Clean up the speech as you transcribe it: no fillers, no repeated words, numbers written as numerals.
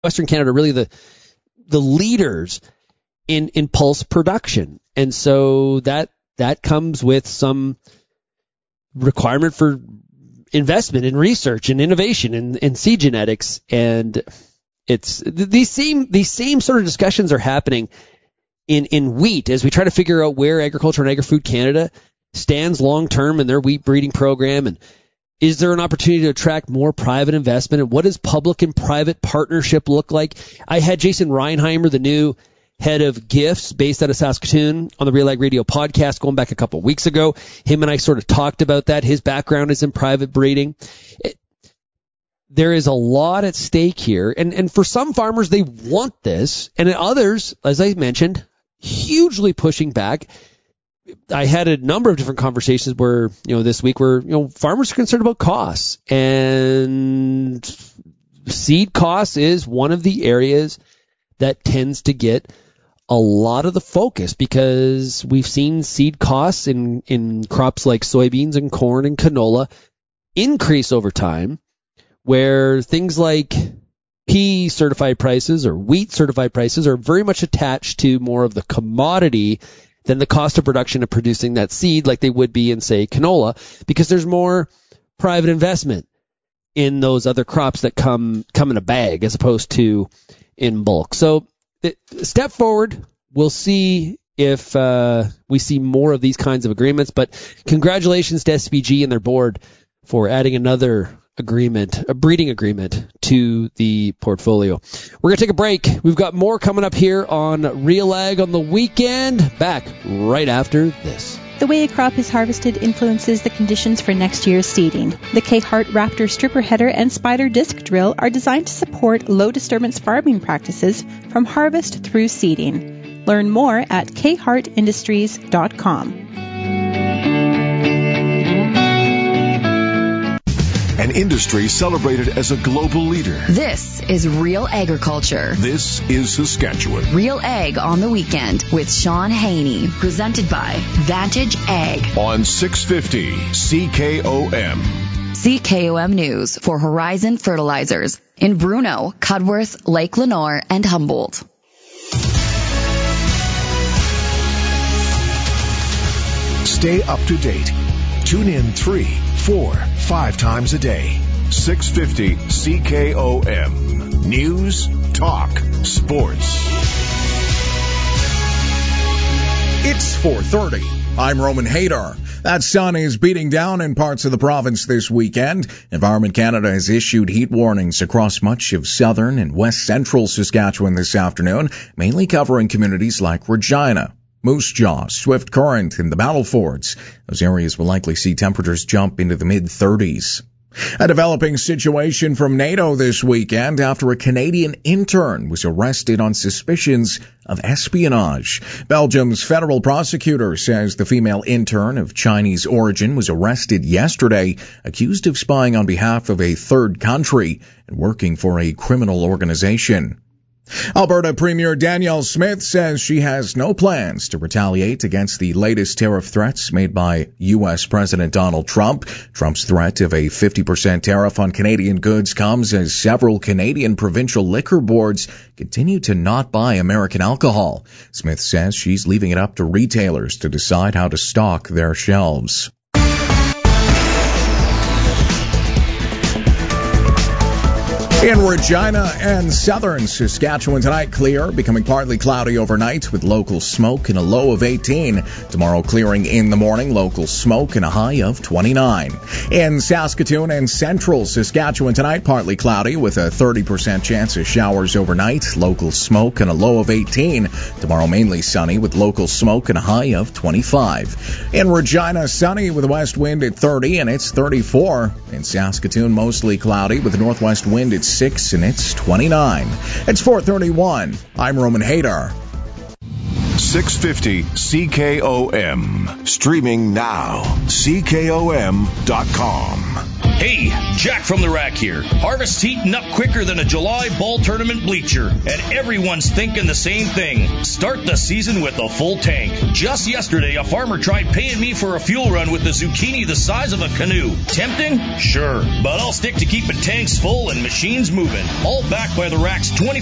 Western Canada really the leaders in pulse production. And so that comes with some requirement for investment in research and innovation in seed genetics. And it's these same sort of discussions are happening in wheat as we try to figure out where Agriculture and Agri-Food Canada stands long term in their wheat breeding program, and is there an opportunity to attract more private investment, and what does public and private partnership look like? I had Jason Reinheimer, the new head of GIFTS based out of Saskatoon, on the Real Ag Radio podcast going back a couple of weeks ago. Him and I sort of talked about that. His background is in private breeding. There is a lot at stake here, and for some farmers, they want this, and others, as I mentioned, hugely pushing back. I had a number of different conversations where, this week where, farmers are concerned about costs, and seed costs is one of the areas that tends to get a lot of the focus, because we've seen seed costs in crops like soybeans and corn and canola increase over time, where things like pea certified prices or wheat certified prices are very much attached to more of the commodity than the cost of production of producing that seed, like they would be in, say, canola, because there's more private investment in those other crops that come in a bag as opposed to in bulk. So step forward. We'll see if we see more of these kinds of agreements. But congratulations to SPG and their board for adding another agreement, a breeding agreement, to the portfolio. We're going to take a break. We've got more coming up here on Real Ag on the Weekend. Back right after this. The way a crop is harvested influences the conditions for next year's seeding. The K-Hart Raptor stripper header and spider disc drill are designed to support low-disturbance farming practices from harvest through seeding. Learn more at khartindustries.com. An industry celebrated as a global leader. This is Real Agriculture. This is Saskatchewan. Real Ag on the Weekend with Sean Haney. Presented by Vantage Ag. On 650 CKOM. CKOM News for Horizon Fertilizers in Bruno, Cudworth, Lake Lenoir, and Humboldt. Stay up to date. Tune in 3, 4, 5 times a day. 650 CKOM. News, talk, sports. It's 4:30. I'm Roman Hadar. That sun is beating down in parts of the province this weekend. Environment Canada has issued heat warnings across much of southern and west central Saskatchewan this afternoon, mainly covering communities like Regina, Moose Jaw, Swift Current, and the Battlefords. Those areas will likely see temperatures jump into the mid-30s. A developing situation from NATO this weekend after a Canadian intern was arrested on suspicions of espionage. Belgium's federal prosecutor says the female intern of Chinese origin was arrested yesterday, accused of spying on behalf of a third country and working for a criminal organization. Alberta Premier Danielle Smith says she has no plans to retaliate against the latest tariff threats made by U.S. President Donald Trump. Trump's threat of a 50% tariff on Canadian goods comes as several Canadian provincial liquor boards continue to not buy American alcohol. Smith says she's leaving it up to retailers to decide how to stock their shelves. In Regina and southern Saskatchewan tonight, clear, becoming partly cloudy overnight with local smoke and a low of 18. Tomorrow, clearing in the morning, local smoke and a high of 29. In Saskatoon and central Saskatchewan tonight, partly cloudy with a 30% chance of showers overnight, local smoke and a low of 18. Tomorrow, mainly sunny with local smoke and a high of 25. In Regina, sunny with a west wind at 30 and it's 34. In Saskatoon, mostly cloudy with a northwest wind at 6 and it's 29. It's 4:31. I'm Roman Hadar. 650 CKOM. Streaming now. CKOM.com. Hey, Jack from the Rack here. Harvest's heating up quicker than a July ball tournament bleacher, and everyone's thinking the same thing. Start the season with a full tank. Just yesterday, a farmer tried paying me for a fuel run with a zucchini the size of a canoe. Tempting? Sure. But I'll stick to keeping tanks full and machines moving. All backed by the Rack's 20